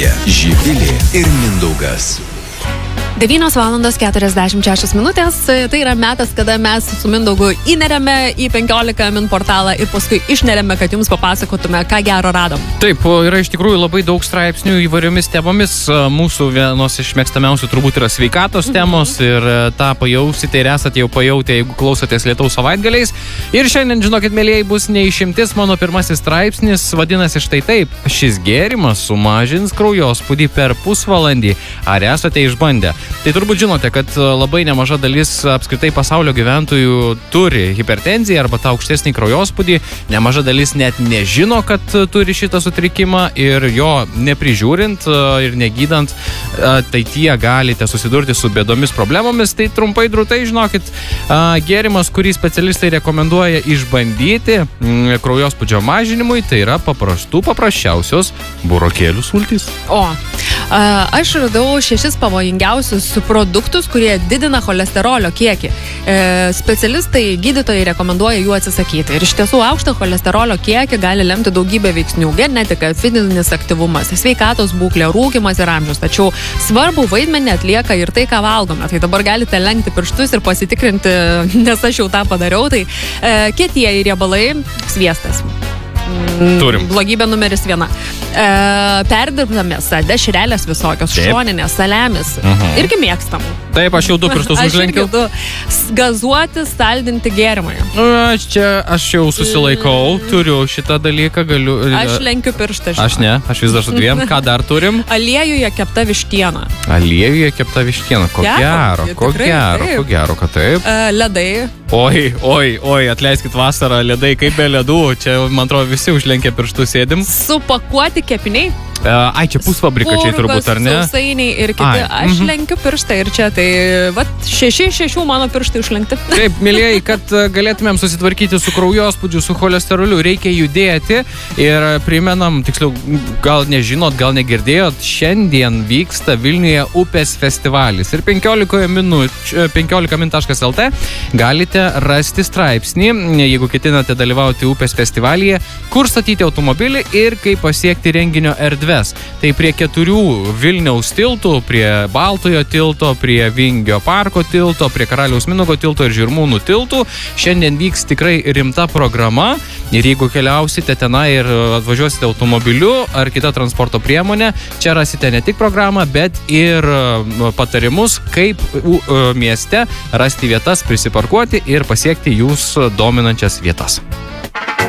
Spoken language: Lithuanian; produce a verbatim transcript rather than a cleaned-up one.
Studija Živilė ir Mindaugas. devynios valandos keturiasdešimt šešios minutės. Tai yra metas, kada mes su Mindaugu įneriame į penkiolika min portalą ir paskui išneriame, kad jums papasakotume, ką gero radom. Taip, yra iš tikrųjų labai daug straipsnių įvairiomis temomis. Mūsų vienos iš mėgstamiausių turbūt yra sveikatos temos mhm. ir tą pajausite ir esate jau pajautę, jeigu klausotės lietaus savaitgaliais. Ir šiandien, žinokit, mėlyjei, bus neišimtis. Mano pirmasis straipsnis vadinasi štai taip. Šis gėrimas sumažins kraujospūdį per pusvalandį. Ar esate išbandę? Tai turbūt žinote, kad labai nemaža dalis apskritai pasaulio gyventojų turi hipertenziją arba tą aukštesnį kraujospūdį. Nemaža dalis net nežino, kad turi šitą sutrikimą ir jo neprižiūrint ir negydant, tai tie galite susidurti su bėdomis problemomis. Tai trumpai drūtai, žinokit, gėrimas, kurį specialistai rekomenduoja išbandyti kraujospūdžio mažinimui, tai yra paprastų, paprasčiausios burokėlių sultys. O, aš radau šešis pavojingiausius produktus, kurie didina cholesterolio kiekį. E, specialistai, gydytojai rekomenduoja jų atsisakyti. Ir iš tiesų aukštą cholesterolio kiekį gali lemti daugybė veiksnių. Genetika, fizinis aktyvumas, sveikatos būklė, rūkymas ir amžius. Tačiau svarbų vaidmenį atlieka ir tai, ką valgome. Tai dabar galite lenkti pirštus ir pasitikrinti, nes aš jau tą padariau. Tai e, kietieji riebalai, sviestas. Turim. Blogybė numeris viena. E, perdirbta mėsa, dešrelės visokios, Taip. šoninės, saliamis. Mhm. Irgi mėgstam. Taip, aš jau du pirštus užlenkiau. Aš irgi du. Gazuoti, saldinti gėrimai. Aš čia, aš jau susilaikau, turiu šitą dalyką, galiu... Aš lenkiu pirštą. Aš ne, aš vis dar su dviem. Ką dar turim? Aliejuje kepta vištiena. Aliejuje kepta vištiena. Ko Gero, gero, ko tikrai, gero, taip. ko gero, kad taip. E, ledai. Oi, oi, oi, atleiskit vasarą, ledai kaip be ledų. Čia, man atrodo, visi užlenkia pirštus sėdim. Supakuoti kepiniai. Uh, ai, čia pusfabrikačiai turbūt, ar ne? Sausainiai ir kiti. Ai, Aš mhm. lenkiu pirštą ir čia, tai vat, šeši šešių mano pirštai užlenkti. Taip, mėlyjei, kad galėtumėm susitvarkyti su kraujospūdžiu, su cholesteroliu, reikia judėti ir primenam, tiksliau, gal nežinot, gal negirdėjot, šiandien vyksta Vilniuje upės festivalis ir penkiolika min taškas lt galite rasti straipsnį, jeigu ketinate dalyvauti upės festivalyje, kur statyti automobilį ir kaip pasiekti renginio erdvę. Tai prie keturių Vilniaus tiltų, prie Baltojo tilto, prie Vingio parko tilto, prie Karaliaus Mindaugo tilto ir Žirmūnų tiltų. Šiandien vyks tikrai rimta programa ir jeigu keliausite tenai ir atvažiuosite automobiliu ar kita transporto priemonė, čia rasite ne tik programą, bet ir patarimus, kaip mieste rasti vietas, prisiparkuoti ir pasiekti jūs dominančias vietas.